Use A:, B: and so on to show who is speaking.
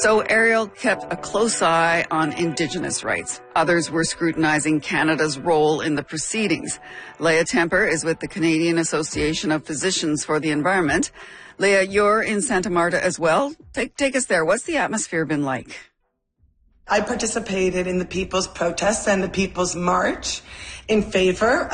A: So Ariel kept a close eye on Indigenous rights. Others were scrutinizing Canada's role in the proceedings. Leah Temper is with the Canadian Association of Physicians for the Environment. Leah, you're in Santa Marta as well. Take us there. What's the atmosphere been like?
B: I participated in the People's Protest and the People's March in favor